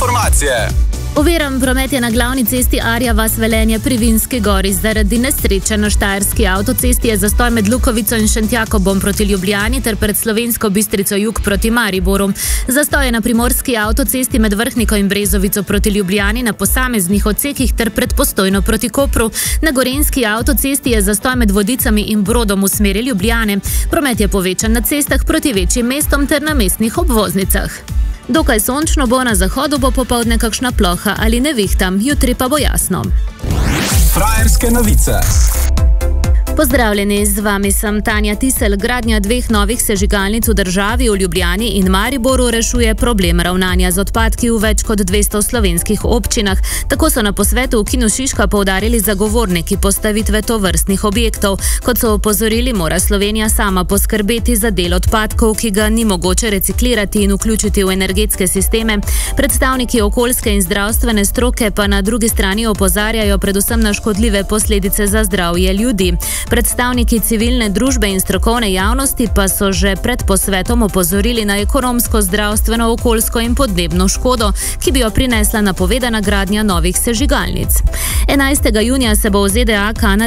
informacije. Oviran promet je na glavni cesti Arja vas Velenje pri Vinski gori. Zaradi nesreče na Štajerski avtocesti je zastoj med Lukovico in Šentjakobom proti Ljubljani ter pred Slovensko Bistrico jug proti Mariboru. Zastoj je na Primorski avtocesti med Vrhniko in Brezovico proti Ljubljani na posameznih odsekih ter pred Postojno proti Kopru. Na Gorenjski avtocesti je zastoj med Vodicami in Brodom v smeri Ljubljane. Promet je povečan na cestah proti večjim mestom ter na mestnih obvoznicah. Dokaj sončno bo, na zahodu bo popoldne kakšna ploha ali nevihta, jutri pa bo jasno. Frajerske novice. Pozdravljeni, z vami sem Tanja Tisel. Gradnja 2 novih sežigalnic v državi, v Ljubljani in Mariboru, rešuje problem ravnanja z odpadki v več kot 200 slovenskih občinah. Tako so na posvetu v Kinu Šiška poudarili zagovorniki postavitve tovrstnih objektov. Kot so opozorili, mora Slovenija sama poskrbeti za del odpadkov, ki ga ni mogoče reciklirati in vključiti v energetske sisteme. Predstavniki okoljske in zdravstvene stroke pa na drugi strani opozarjajo predvsem na škodljive posledice za zdravje ljudi. Predstavniki civilne družbe in strokovne javnosti pa so že pred posvetom opozorili na ekonomsko, zdravstveno, okoljsko in podnebno škodo, ki bi jo prinesla napovedana gradnja novih sežigalnic. 11. junija se bo v ZDA